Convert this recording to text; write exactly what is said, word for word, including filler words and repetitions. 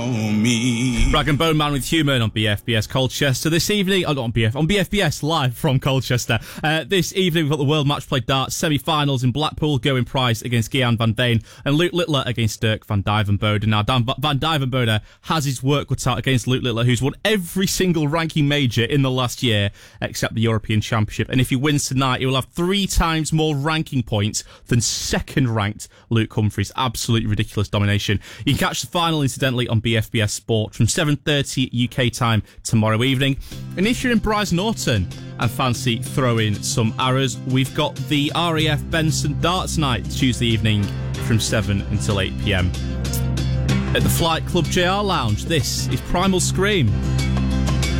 Me. Rag and Bone Man with Human on B F B S Colchester this evening. Oh, not on B F, on B F B S live from Colchester. Uh, this evening we've got the World Match Play Darts semi-finals in Blackpool. Going Price against Gian van Veen and Luke Littler against Dirk van Dijvenbode. Now Dan van Dijvenbode has his work cut out against Luke Littler, who's won every single ranking major in the last year except the European Championship. And if he wins tonight, he will have three times more ranking points than second-ranked Luke Humphries. Absolutely ridiculous domination. You can catch the final, incidentally, on B F B S Sport from seven thirty U K time tomorrow evening. And if you're in Brize Norton and fancy throwing some arrows, we've got the R A F Benson Darts Night Tuesday evening from seven until eight p m. At the Flight Club J R Lounge, this is Primal Scream.